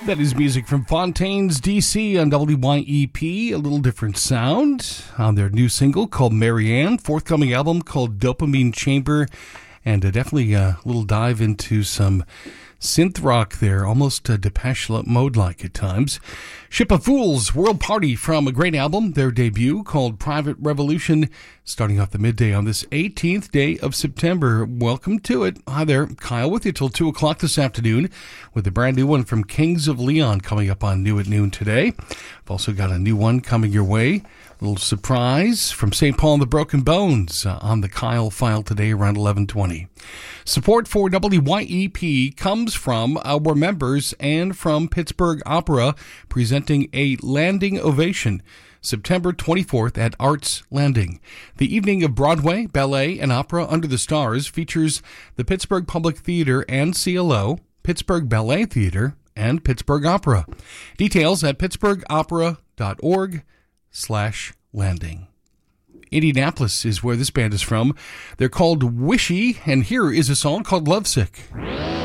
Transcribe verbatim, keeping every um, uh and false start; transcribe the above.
That is music from Fontaines, D C on W Y E P, a little different sound on their new single called Marianne, forthcoming album called Dopamine Chamber, and uh, definitely a little dive into some synth rock there, almost uh, Depeche Mode-like at times. Ship of Fools, World Party from a great album, their debut called Private Revolution, starting off the midday on this eighteenth day of September. Welcome to it. Hi there, Kyle with you till two o'clock this afternoon with a brand new one from Kings of Leon coming up on New at Noon today. I've also got a new one coming your way. A little surprise from Saint Paul and the Broken Bones uh, on the Kyle File today around eleven twenty. Support for W Y E P comes from our members and from Pittsburgh Opera, presenting a landing ovation September twenty-fourth at Arts Landing. The evening of Broadway, ballet, and opera under the stars features the Pittsburgh Public Theater and C L O, Pittsburgh Ballet Theater, and Pittsburgh Opera. Details at pittsburgh opera dot org slash landing. Indianapolis is where this band is from. They're called Wishy, and here is a song called Lovesick.